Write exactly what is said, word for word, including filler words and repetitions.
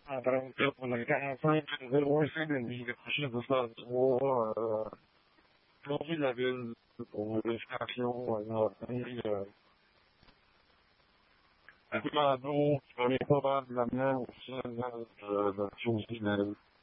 Ah, donc, pour le quarante-cinq, zéro cinq de nuit, les prochaines de ça, trois, euh, plonger la ville pour les stations, euh, euh, un peu d'eau, on est pas mal de la mer aussi, de, de, de,